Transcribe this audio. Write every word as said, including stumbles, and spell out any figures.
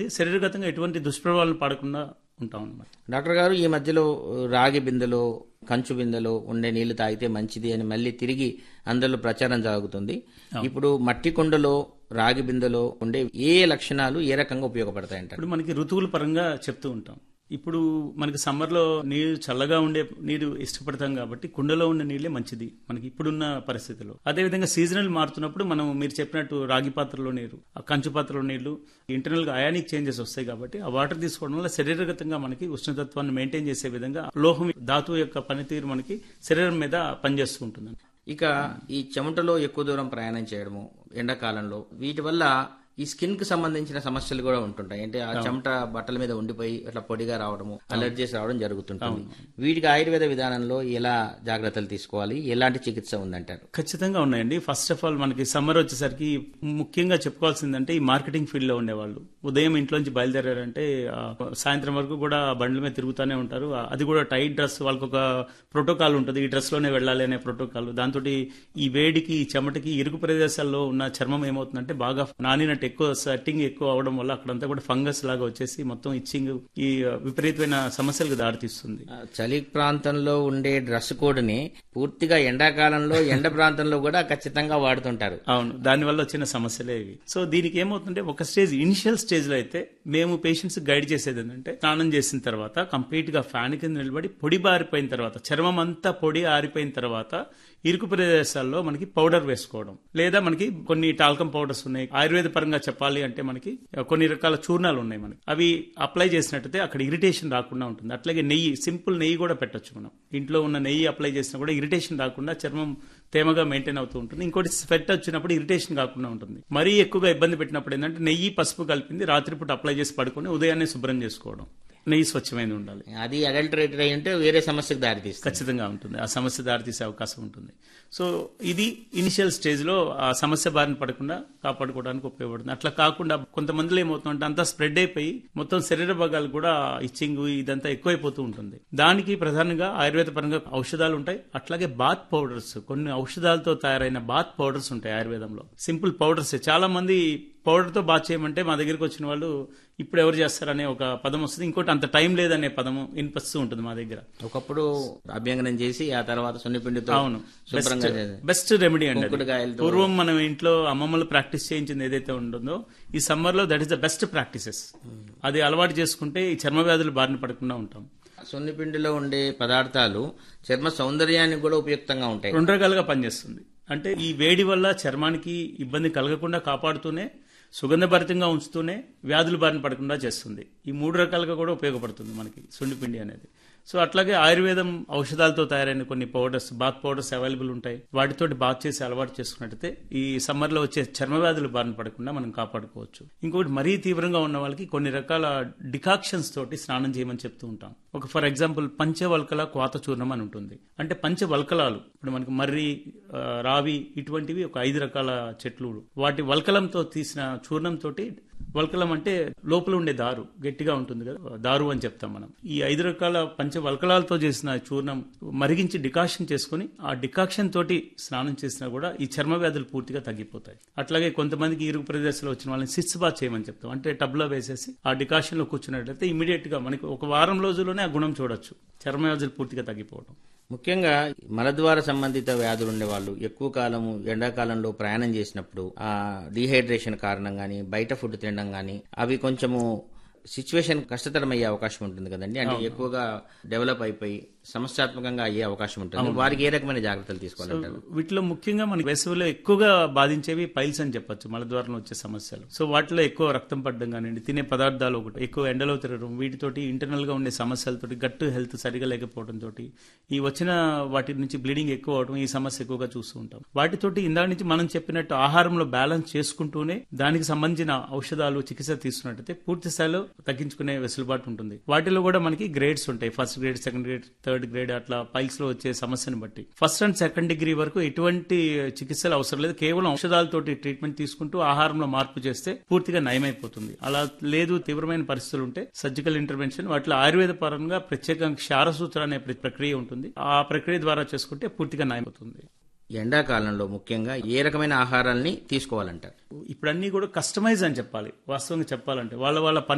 శరీరగతంగా ఎటువంటి దుష్ప్రభావాలను పడకుండా ఉంటాం అన్నమాట. డాక్టర్ గారు, ఈ మధ్యలో రాగి బిందెలో కంచు బిందెలో ఉండే నీళ్లు తాగితే మంచిది అని మళ్ళీ తిరిగి అందరిలో ప్రచారం జరుగుతుంది. ఇప్పుడు మట్టి కుండలో రాగి బిందెలో ఉండే ఏ లక్షణాలు ఏ రకంగా ఉపయోగపడతాయంట? ఇప్పుడు మనకి ఋతువుల పరంగా చెప్తూ ఉంటాం. ఇప్పుడు మనకి సమ్మర్లో నీరు చల్లగా ఉండే నీరు ఇష్టపడతాం కాబట్టి కుండలో ఉన్న నీళ్ళే మంచిది మనకి ఇప్పుడున్న పరిస్థితుల్లో. అదేవిధంగా సీజనల్ మారుతున్నప్పుడు మనం మీరు చెప్పినట్టు రాగి పాత్రలో నీరు, కంచు పాత్రలో నీళ్లు ఇంటర్నల్ గా అయానిక్ చేంజెస్ వస్తాయి కాబట్టి ఆ వాటర్ తీసుకోవడం వల్ల శరీరగతంగా మనకి ఉష్ణతత్వాన్ని మెయింటైన్ చేసే విధంగా లోహం ధాతువు యొక్క పనితీరు మనకి శరీరం మీద పనిచేస్తూ ఉంటుంది. ఇక ఈ చెమటలో ఎక్కువ దూరం ప్రయాణం చేయడము ఎండాకాలంలో, వీటి వల్ల ఈ స్కిన్ కి సంబంధించిన సమస్యలు కూడా ఉంటుంటాయి. అంటే ఆ చెమట బట్టల మీద ఉండిపోయి అట్లా పొడిగా రావడము, అలర్జీస్ రావడం జరుగుతుంటుంది. వీటికి ఆయుర్వేద విధానంలో ఎలా జాగ్రత్తలు తీసుకోవాలి, ఎలాంటి చికిత్స ఉందంటారు? ఖచ్చితంగా ఉన్నాయండి. ఫస్ట్ ఆఫ్ ఆల్ మనకి సమ్మర్ వచ్చేసరికి ముఖ్యంగా చెప్పుకోవాల్సిందంటే ఈ మార్కెటింగ్ ఫీల్డ్ లో ఉండేవాళ్ళు ఉదయం ఇంట్లోంచి బయలుదేరారంటే సాయంత్రం వరకు కూడా బండ్ల మీద తిరుగుతూనే ఉంటారు. అది కూడా టైట్ డ్రెస్, వాళ్ళకి ఒక ప్రోటోకాల్ ఉంటుంది, ఈ డ్రెస్ లోనే వెళ్ళాలి అనే ప్రోటోకాల్. దాంతో ఈ వేడికి చెమటకి ఇరుగు ప్రదేశాల్లో ఉన్న చర్మం ఏమవుతుందంటే బాగా నానినట్టు ఎక్కువ సెట్టింగ్ ఎక్కువ అవడం వల్ల అక్కడంతా కూడా ఫంగస్ లాగా వచ్చేసి మొత్తం ఇచ్చింగ్, ఈ విపరీతమైన సమస్యలకు దారితీస్తుంది. చలి ప్రాంతంలో ఉండే డ్రెస్ కోడ్ ని పూర్తిగా ఎండాకాలంలో ఎండ ప్రాంతంలో కూడా ఖచ్చితంగా వాడుతుంటారు. అవును, దానివల్ల వచ్చిన సమస్యలే ఇవి. సో దీనికి ఏమవుతుంటే ఒక స్టేజ్ ఇనిషియల్ స్టేజ్ లో అయితే మేము పేషెంట్స్ గైడ్ చేసేది ఏంటంటే స్నానం చేసిన తర్వాత కంప్లీట్ గా ఫ్యాన్ కింద నిలబడి పొడి బారిపోయిన తర్వాత, చర్మం అంతా పొడి ఆరిపోయిన తర్వాత ఇరుకు ప్రదేశాల్లో మనకి పౌడర్ వేసుకోవడం, లేదా మనకి కొన్ని టాల్కం పౌడర్స్ ఉన్నాయి. ఆయుర్వేద పరంగా చెప్పాలి అంటే మనకి కొన్ని రకాల చూర్ణాలు ఉన్నాయి మనకి, అవి అప్లై చేసినట్టయితే అక్కడ ఇరిటేషన్ రాకుండా ఉంటుంది. అట్లాగే నెయ్యి, సింపుల్ నెయ్యి కూడా పెట్టొచ్చు. మనం ఇంట్లో ఉన్న నెయ్యి అప్లై చేసినా కూడా ఇరిటేషన్ రాకుండా చర్మం తేమగా మెయింటైన్ అవుతూ ఉంటుంది. ఇంకోటి స్వెట్ వచ్చినప్పుడు ఇరిటేషన్ కాకుండా ఉంటుంది. మరీ ఎక్కువగా ఇబ్బంది పెట్టినప్పుడు ఏంటంటే నెయ్యి పసుపు కలిపింది రాత్రిపూట అప్లై చేసి పడుకొని ఉదయాన్నే శుభ్రం చేసుకోవడం. నెయ్యి స్వచ్ఛమైన ఉండాలి. అది అడల్టరేటెడ్ అయి ఉంటే వేరే సమస్యకు దారితీస్తుంది. ఖచ్చితంగా ఉంటుంది, ఆ సమస్య దారితీసే అవకాశం ఉంటుంది. సో ఇది ఇనిషియల్ స్టేజ్ లో ఆ సమస్య బారిన పడకుండా కాపాడుకోవడానికి ఉపయోగపడుతుంది. అట్లా కాకుండా కొంతమందిలో ఏమవుతుందంటే అంతా స్ప్రెడ్ అయిపోయి మొత్తం శరీర భాగాలు కూడా ఇచ్చింగ్ ఇదంతా ఎక్కువైపోతూ ఉంటుంది. దానికి ప్రధానంగా ఆయుర్వేద పరంగా ఔషధాలు ఉంటాయి. అట్లాగే బాత్ పౌడర్స్, కొన్ని ఔషధాలతో తయారైన బాత్ పౌడర్స్ ఉంటాయి ఆయుర్వేదంలో. Simple powders. చాలా మంది పౌడర్ తో బాత్ చేయమంటే మా దగ్గరికి వచ్చిన వాళ్ళు ఇప్పుడు ఎవరు చేస్తారనే ఒక పదం వస్తుంది. ఇంకోటి అంత టైం లేదనే పదము వినిపిస్తూ ఉంటుంది మా దగ్గర. ఒకప్పుడు అభ్యంగనం చేసి ఆ తర్వాత సున్నిపిండితో అవును బెస్ట్ రెమెడీ అండి. పూర్వం మనం ఇంట్లో అమ్మమ్మలు ప్రాక్టీస్ చేయించింది ఏదైతే ఉంటుందో ఈ సమ్మర్ లో that is the best practices. అది అలవాటు చేసుకుంటే ఈ చర్మ వ్యాధులు బారిన పడకుండా ఉంటాం. సున్నిపిండిలో ఉండే పదార్థాలు చర్మ సౌందర్యానికి కూడా ఉపయుక్తంగా ఉంటాయి. రెండు రకాలుగా పనిచేస్తుంది. అంటే ఈ వేడి వల్ల చర్మానికి ఇబ్బంది కలగకుండా కాపాడుతూనే, సుగంధభరితంగా ఉంచుతూనే వ్యాధులు బారిన పడకుండా చేస్తుంది. ఈ మూడు రకాలుగా కూడా ఉపయోగపడుతుంది మనకి సున్నిపిండి అనేది. సో అట్లాగే ఆయుర్వేదం ఔషధాలతో తయారైన కొన్ని పౌడర్స్, బాత్ పౌడర్స్ అవైలబుల్ ఉంటాయి. వాటితోటి బాత్ చేసి అలవాటు చేసుకున్నట్టయితే ఈ సమ్మర్ లో వచ్చే చర్మ వ్యాధులు బారిన పడకుండా మనం కాపాడుకోవచ్చు. ఇంకొకటి మరీ తీవ్రంగా ఉన్న వాళ్ళకి కొన్ని రకాల డికాక్షన్స్ తోటి స్నానం చేయమని చెప్తూ ఉంటాం. ఒక ఫర్ ఎగ్జాంపుల్ పంచవల్కల క్వాత చూర్ణం అని ఉంటుంది. అంటే పంచవల్కలాలు, ఇప్పుడు మనకి మర్రి, రావి ఇటువంటివి ఒక ఐదు రకాల చెట్లు, వాటి వల్కలంతో తీసిన చూర్ణం తోటి, వల్కలం అంటే లోపల ఉండే దారు గట్టిగా ఉంటుంది కదా, దారు అని చెప్తాం మనం. ఈ ఐదు రకాల పంచ వల్కలాలతో చేసిన చూర్ణం మరిగించి డికాషన్ చేసుకుని ఆ డికాక్షన్ తోటి స్నానం చేసినా కూడా ఈ చర్మ వ్యాధులు పూర్తిగా తగ్గిపోతాయి. అట్లాగే కొంతమందికి ఇరుగు ప్రదేశంలో వచ్చిన వాళ్ళని సిట్స్ బాత్ చేయమని చెప్తాం. అంటే టబ్ లో వేసేసి ఆ డికాషన్ లో కూర్చున్నట్లయితే ఇమీడియట్ గా మనకి ఒక వారం రోజుల్లోనే ఆ గుణం చూడొచ్చు, చర్మ వ్యాధులు పూర్తిగా తగ్గిపోవడం. ముఖ్యంగా మలద్వార సంబంధిత వ్యాధులు ఉండే వాళ్ళు ఎక్కువ కాలము ఎండాకాలంలో ప్రయాణం చేసినప్పుడు ఆ డీహైడ్రేషన్ కారణం గానీ, బయట ఫుడ్ తినడం గానీ, అవి కొంచెము సిచ్యువేషన్ కష్టతరం అయ్యే అవకాశం ఉంటుంది కదండి. అంటే ఎక్కువగా డెవలప్ అయిపోయి సమస్యాత్మకంగా అయ్యే అవకాశం ఉంటుంది. వారికి ఏ రకమైన జాగ్రత్తలు తీసుకోవాలంటారు? వీటిలో ముఖ్యంగా మనకి వేసవిలో ఎక్కువగా బాధించేవి పైల్స్ అని చెప్పొచ్చు, మలద్వారంలో వచ్చే సమస్యలు. సో వాటిలో ఎక్కువ రక్తం పడడం కానివ్వండి, తినే పదార్థాలు ఒకటి ఎక్కువ ఎండలో తిరగడం, వీటితోటి ఇంటర్నల్ గా ఉండే సమస్యలతోటి, గట్ హెల్త్ సరిగా లేకపోవడంతో ఈ వచ్చిన వాటి నుంచి బ్లీడింగ్ ఎక్కువ అవడం, ఈ సమస్య ఎక్కువగా చూస్తూ ఉంటాం. వాటితోటి ఇందా నుంచి మనం చెప్పినట్టు ఆహారంలో బ్యాలెన్స్ చేసుకుంటూనే దానికి సంబంధించిన ఔషధాలు, చికిత్స తీసుకున్నట్టయితే పూర్తి స్థాయిలో తగ్గించుకునే వెసులుబాటు ఉంటుంది. వాటిలో కూడా మనకి గ్రేడ్స్ ఉంటాయి. First grade, second grade, third grade, అట్లా పైల్స్ లో వచ్చే సమస్యను బట్టి ఫస్ట్ అండ్ సెకండ్ డిగ్రీ వరకు ఎటువంటి చికిత్సలు అవసరం లేదు. కేవలం ఔషధాలతోటి ట్రీట్మెంట్ తీసుకుంటూ ఆహారంలో మార్పు చేస్తే పూర్తిగా నయమైపోతుంది. అలా లేదు, తీవ్రమైన పరిస్థితులు ఉంటే సర్జికల్ ఇంటర్వెన్షన్, వాటిలో ఆయుర్వేద పరంగా ప్రత్యేకంగా క్షారసూత్ర అనే ప్రక్రియ ఉంటుంది. ఆ ప్రక్రియ ద్వారా చేసుకుంటే పూర్తిగా నయమవుతుంది. ఎండాకాలంలో ముఖ్యంగా ఏ రకమైన ఆహారాన్ని తీసుకోవాలంటారు? ఇప్పుడు అన్ని కూడా కస్టమైజ్ అని చెప్పాలి. వాస్తవంగా చెప్పాలంటే వాళ్ళ వాళ్ళ